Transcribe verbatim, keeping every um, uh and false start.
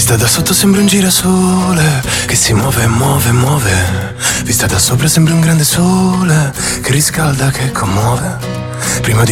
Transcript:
Vista da sotto sembra un girasole che si muove, muove, muove. Vista da sopra sembra un grande sole che riscalda, che commuove. Prima di